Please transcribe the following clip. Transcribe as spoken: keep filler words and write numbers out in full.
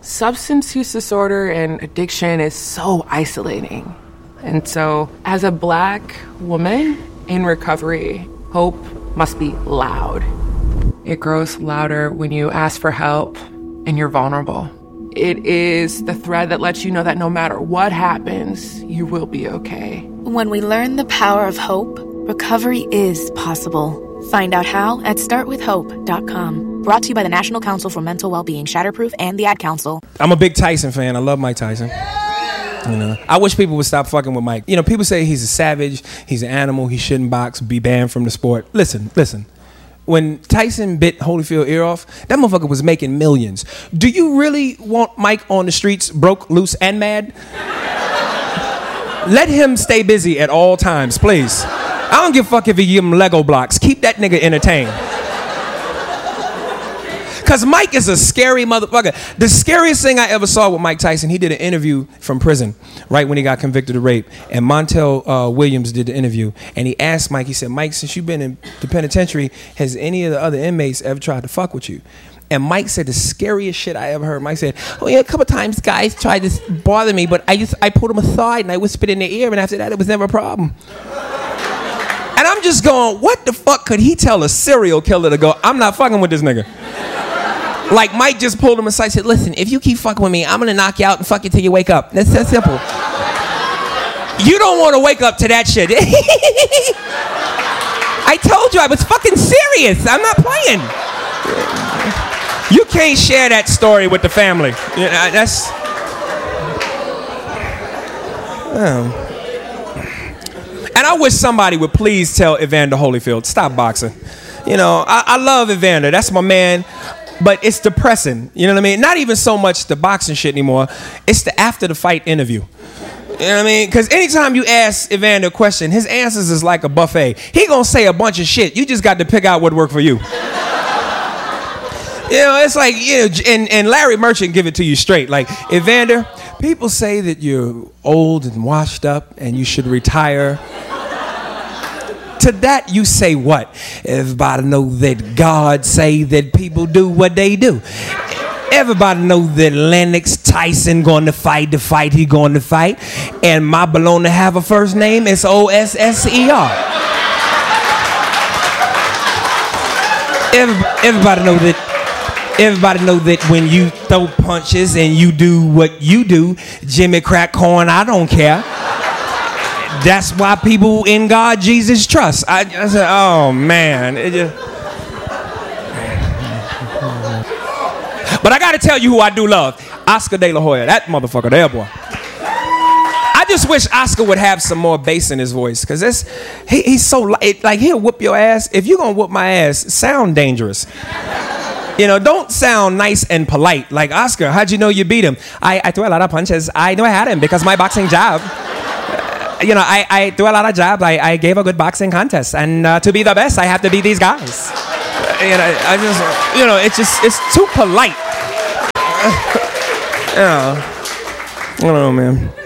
Substance use disorder and addiction is so isolating. And so, as a Black woman in recovery, hope must be loud. It grows louder when you ask for help and you're vulnerable. It is the thread that lets you know that no matter what happens, you will be okay. When we learn the power of hope, recovery is possible. Find out how at start with hope dot com. Brought to you by the National Council for Mental Wellbeing, Shatterproof, and the Ad Council. I'm a big Tyson fan. I love Mike Tyson. You know, I wish people would stop fucking with Mike. You know, people say he's a savage, he's an animal, he shouldn't box, be banned from the sport. Listen, listen. When Tyson bit Holyfield ear off, that motherfucker was making millions. Do you really want Mike on the streets broke, loose, and mad? Let him stay busy at all times, please. I don't give a fuck if you give him Lego blocks. Keep that nigga entertained. Because Mike is a scary motherfucker. The scariest thing I ever saw with Mike Tyson, he did an interview from prison right when he got convicted of rape. And Montel uh, Williams did the interview. And he asked Mike, he said, Mike, since you've been in the penitentiary, has any of the other inmates ever tried to fuck with you? And Mike said the scariest shit I ever heard. Mike said, oh yeah, a couple times guys tried to bother me, but I just, I pulled them aside and I whispered in their ear, and after that, it was never a problem. And I'm just going, what the fuck could he tell a serial killer to go, I'm not fucking with this nigga? Like Mike just pulled him aside and said, listen, if you keep fucking with me, I'm going to knock you out and fuck you till you wake up. That's that simple. You don't want to wake up to that shit. I told you I was fucking serious. I'm not playing. You can't share that story with the family. You know, that's... Um. And I wish somebody would please tell Evander Holyfield, stop boxing. You know, I, I love Evander. That's my man. But it's depressing. You know what I mean? Not even so much the boxing shit anymore. It's the after the fight interview. You know what I mean? Because anytime you ask Evander a question, his answers is like a buffet. He gonna say a bunch of shit. You just got to pick out what worked for you. You know, it's like, you know, and, and Larry Merchant give it to you straight. Like, Evander, people say that you're old and washed up and you should retire. To that you say what? Everybody know that God say that people do what they do. Everybody know that Lennox Tyson going to fight the fight he going to fight. And my baloney have a first name. It's O S S E R. Everybody know that Everybody know that when you throw punches and you do what you do, Jimmy Crack Corn, I don't care. That's why people in God, Jesus trust. I, I said, oh man. It just... But I gotta tell you who I do love. Oscar De La Hoya. That motherfucker there, boy. I just wish Oscar would have some more bass in his voice. Because it's he, he's so light. Like, he'll whoop your ass. If you're gonna whoop my ass, sound dangerous. You know, don't sound nice and polite. Like, Oscar, how'd you know you beat him? I, I threw a lot of punches. I knew I had him because my boxing job. You know, I, I do a lot of jobs. I, I gave a good boxing contest. And uh, to be the best, I have to beat these guys. You know, I just, you know, it's just, it's too polite. You know, I don't know, man.